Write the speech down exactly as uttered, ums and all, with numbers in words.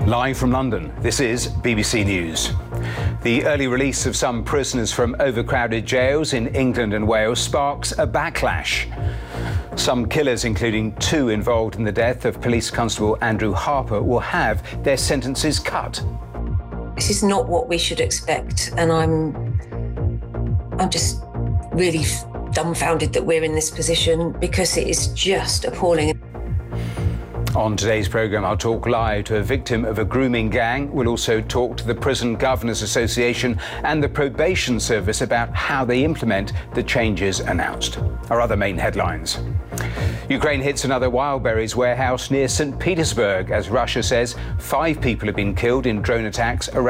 Live from London, this is B B C News. The early release of some prisoners from overcrowded jails in England and Wales sparks a backlash. Some killers, including two involved in the death of Police Constable Andrew Harper, will have their sentences cut. This is not what we should expect, and I'm, I'm just really dumbfounded that we're in this position because it is just appalling. On today's programme, I'll talk live to a victim of a grooming gang. We'll also talk to the Prison Governors Association and the Probation Service about how they implement the changes announced. Our other main headlines. Ukraine hits another Wildberries warehouse near Saint Petersburg as Russia says five people have been killed in drone attacks around